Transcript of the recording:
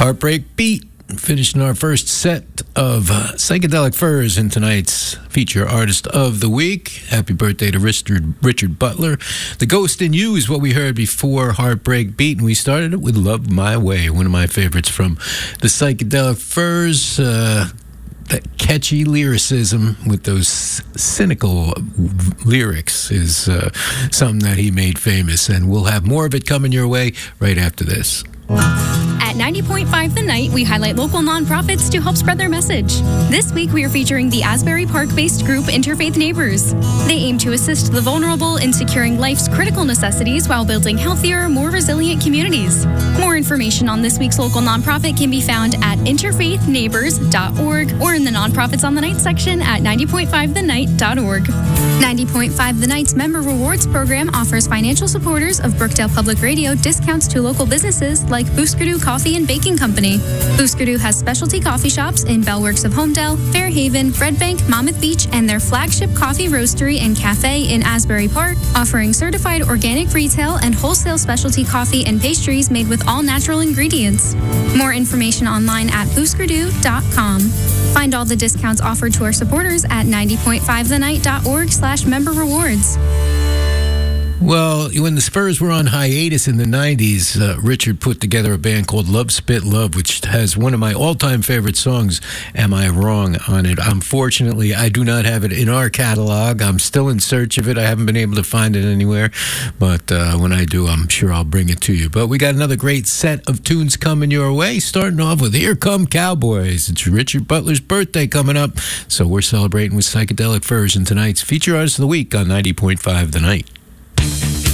Heartbreak Beat, finishing our first set of Psychedelic Furs in tonight's feature artist of the week. Happy birthday to Richard Butler. The Ghost in You is what we heard before Heartbreak Beat, and we started it with Love My Way, one of my favorites from the Psychedelic Furs. That catchy lyricism with those cynical lyrics is something that he made famous, and we'll have more of it coming your way right after this. At 90.5 The Night, we highlight local nonprofits to help spread their message. This week, we are featuring the Asbury Park-based group Interfaith Neighbors. They aim to assist the vulnerable in securing life's critical necessities while building healthier, more resilient communities. More information on this week's local nonprofit can be found at interfaithneighbors.org or in the Nonprofits on the Night section at 90.5thenight.org. 90.5 The Night's Member Rewards program offers financial supporters of Brookdale Public Radio discounts to local businesses like Booskadoo Coffee and Baking Company. Booskadoo has specialty coffee shops in Bellworks of Homedale, Fairhaven, Red Bank, Monmouth Beach, and their flagship coffee roastery and cafe in Asbury Park, offering certified organic retail and wholesale specialty coffee and pastries made with all natural ingredients. More information online at booskadoo.com. Find all the discounts offered to our supporters at 90.5thenight.org/member rewards. Well, when the Spurs were on hiatus in the 90s, Richard put together a band called Love Spit Love, which has one of my all-time favorite songs, Am I Wrong, on it. Unfortunately, I do not have it in our catalog. I'm still in search of it. I haven't been able to find it anywhere, but when I do, I'm sure I'll bring it to you. But we got another great set of tunes coming your way, starting off with Here Come Cowboys. It's Richard Butler's birthday coming up, so we're celebrating with Psychedelic Furs in tonight's Feature Artist of the Week on 90.5 The Night.